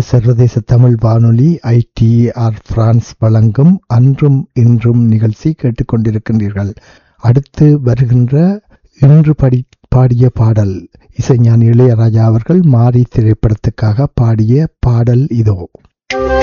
சர்வதேச தமிழ் வானொலி ITR France வழங்கும் அன்றும் இன்றும் நிகழ்ச்சி கேட்டுக்கொண்டிருக்கின்றீர்கள். அடுத்து வருகின்ற இன்று பாடிய பாடல் இசைஞானி இளையராஜா அவர்கள் மாரி திரைப்படத்துக்காக பாடிய பாடல் இதோ.